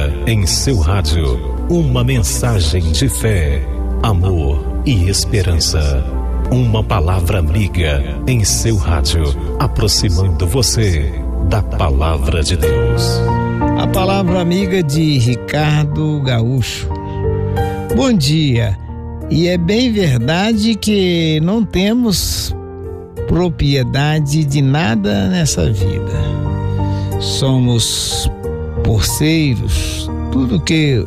Amiga em seu rádio. Uma mensagem de fé, amor e esperança. Uma palavra amiga em seu rádio, aproximando você da palavra de Deus. A palavra amiga de Ricardo Gaúcho. Bom dia. E é bem verdade que não temos propriedade de nada nessa vida. Somos porceiros. Tudo que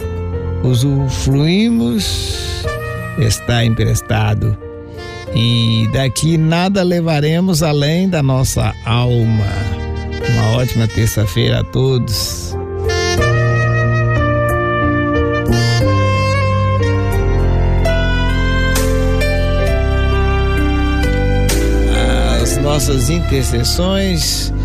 usufruímos está emprestado. E daqui nada levaremos além da nossa alma. Uma ótima terça-feira a todos. As nossas intercessões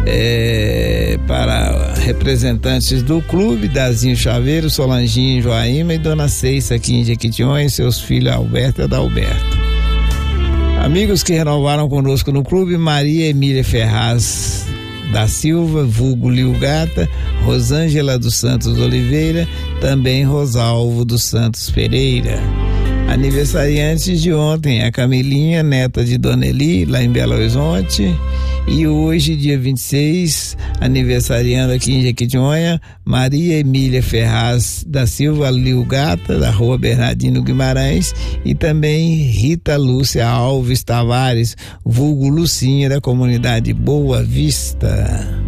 para representantes do clube, Dazinho Chaveiro, Solanginho Joaíma e Dona Ceissa aqui em Jequitinhonha e seus filhos Alberto e Adalberto. Amigos que renovaram conosco no clube, Maria Emília Ferraz da Silva, vulgo Lil Gata, Rosângela dos Santos Oliveira, também Rosalvo dos Santos Pereira. Aniversariantes de ontem, a Camilinha, neta de Dona Eli, lá em Belo Horizonte. E hoje, dia 26, aniversariando aqui em Jequitinhonha, Maria Emília Ferraz da Silva Lil Gata, da Rua Bernardino Guimarães, e também Rita Lúcia Alves Tavares, vulgo Lucinha, da comunidade Boa Vista.